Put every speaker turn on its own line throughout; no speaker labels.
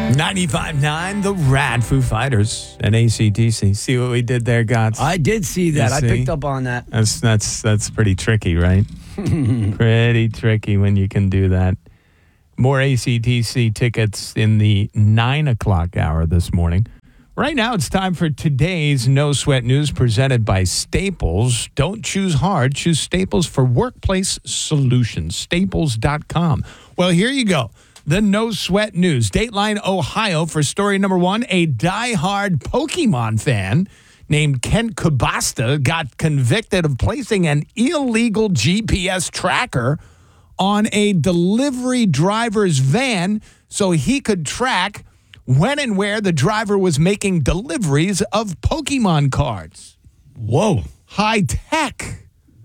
95.9 The Rad, Foo Fighters, and AC/DC. See what we did there, Gots?
I did see that.
You
I
see?
picked up on that.
That's pretty tricky, right? Pretty tricky when you can do that. More AC/DC tickets in the 9 o'clock hour this morning. Right now, it's time for today's No Sweat News presented by Staples. Don't choose hard. Choose Staples for workplace solutions. Staples.com. Well, here you go. The No Sweat News. Dateline, Ohio, for story number one. A diehard Pokemon fan named Kent Kubasta got convicted of placing an illegal GPS tracker on a delivery driver's van so he could track when and where the driver was making deliveries of Pokemon cards.
Whoa.
High tech.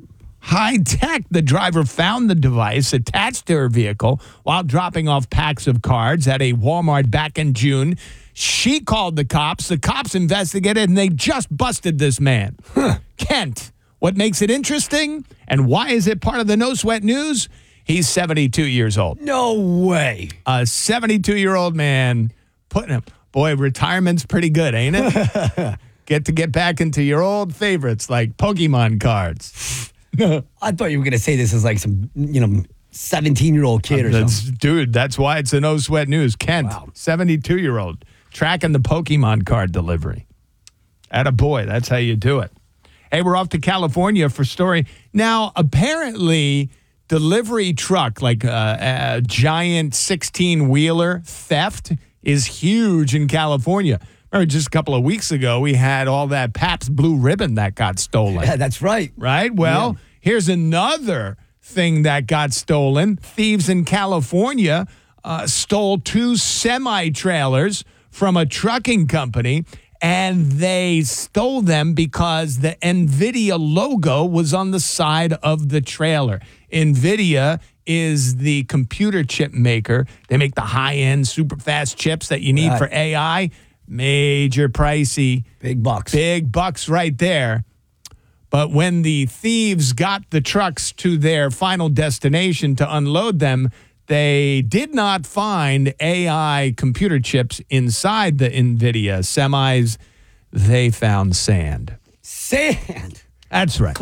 The driver found the device attached to her vehicle while dropping off packs of cards at a Walmart back in June. She called the cops. The cops investigated, and they just busted this man. Kent. What makes it interesting, and why is it part of the No Sweat News? He's 72 years old.
No way.
A 72-year-old man putting him. Boy, retirement's pretty good, ain't it? Get back into your old favorites like Pokemon cards.
I thought you were going to say this is like some, 17-year-old kid or something.
Dude, that's why it's a No Sweat News. Kent,
Wow.
72-year-old, tracking the Pokemon card delivery. Attaboy, that's how you do it. Hey, we're off to California for story. Now, apparently, delivery truck, like a giant 16-wheeler theft, is huge in California. Remember, just a couple of weeks ago, we had all that Pabst Blue Ribbon that got stolen.
Yeah, that's right.
Right? Well, here's another thing that got stolen. Thieves in California stole 2 semi-trailers from a trucking company, and they stole them because the NVIDIA logo was on the side of the trailer. NVIDIA is the computer chip maker. They make the high-end, super fast chips that you need for AI. Major pricey.
Big bucks.
Big bucks right there. But when the thieves got the trucks to their final destination to unload them, they did not find AI computer chips inside the NVIDIA semis. They found sand.
Sand?
That's right.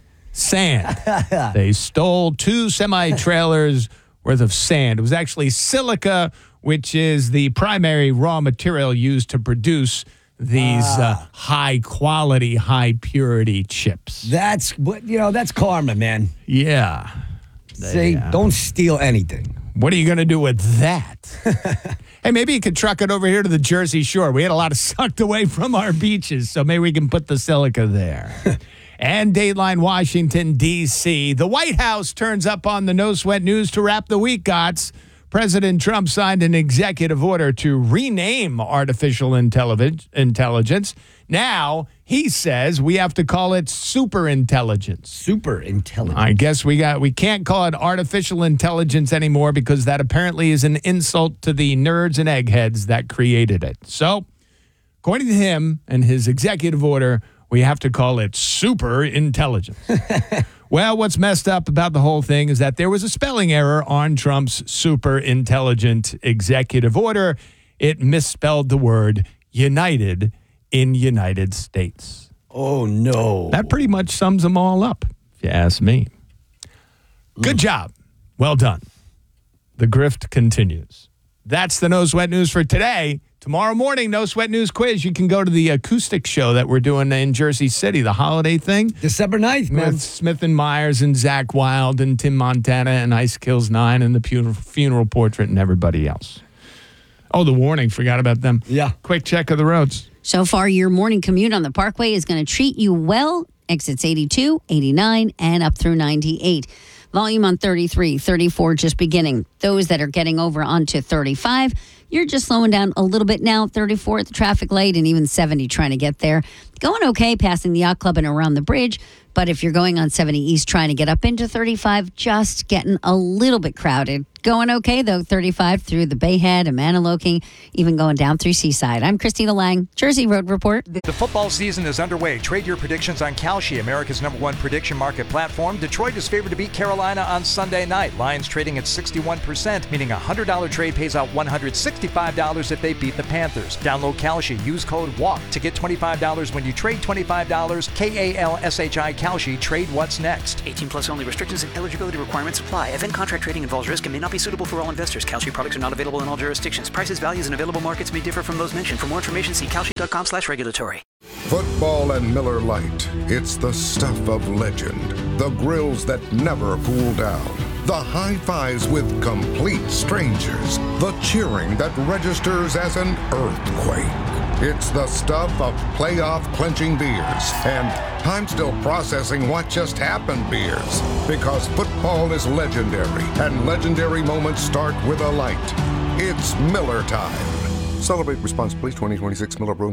Sand. They stole 2 semi-trailers worth of sand. It was actually silica, which is the primary raw material used to produce these high-quality, high-purity chips.
That's karma, man.
Yeah.
Say, don't steal anything.
What are you going to do with that? Hey, maybe you could truck it over here to the Jersey Shore. We had a lot of sucked away from our beaches, so maybe we can put the silica there. And Dateline, Washington, D.C. The White House turns up on the No Sweat News to wrap the week, Gots. President Trump signed an executive order to rename artificial intelligence. Now, he says we have to call it superintelligence.
Superintelligence.
I guess we can't call it artificial intelligence anymore because that apparently is an insult to the nerds and eggheads that created it. So, according to him and his executive order, we have to call it superintelligence. Well, what's messed up about the whole thing is that there was a spelling error on Trump's super intelligent executive order. It misspelled the word United in United States.
Oh, no.
That pretty much sums them all up, if you ask me. Good job. Well done. The grift continues. That's the No Sweat News for today. Tomorrow morning, No Sweat News quiz. You can go to the acoustic show that we're doing in Jersey City, the holiday thing.
December 9th, man.
With Smith and Myers and Zach Wilde and Tim Montana and Ice Kills 9 and the Funeral Portrait and everybody else. Oh, the Warning. Forgot about them.
Yeah.
Quick check of the roads.
So far, your morning commute on the Parkway is going to treat you well. Exits 82, 89, and up through 98. Volume on 33, 34 just beginning. Those that are getting over onto 35, you're just slowing down a little bit now. 34 at the traffic light and even 70 trying to get there. Going okay passing the Yacht Club and around the bridge. But if you're going on 70 East trying to get up into 35, just getting a little bit crowded. Going okay, though, 35 through the Bayhead and Maniloki, even going down through Seaside. I'm Christina Lang, Jersey Road Report.
The football season is underway. Trade your predictions on Kalshi, America's #1 prediction market platform. Detroit is favored to beat Carolina on Sunday night. Lions trading at 61 100%, meaning a $100 trade pays out $165 if they beat the Panthers. Download Kalshi. Use code WALK to get $25 when you trade $25. KALSHI Kalshi. Trade what's next.
18 plus only. Restrictions and eligibility requirements apply. Event contract trading involves risk and may not be suitable for all investors. Kalshi products are not available in all jurisdictions. Prices, values, and available markets may differ from those mentioned. For more information, see kalshi.com/regulatory.
Football and Miller Lite. It's the stuff of legend. The grills that never cool down. The high fives with complete strangers. The cheering that registers as an earthquake. It's the stuff of playoff clinching beers and I'm still processing what just happened beers. Because football is legendary and legendary moments start with a light. It's Miller time. Celebrate responsibly. 2026 Miller Brewing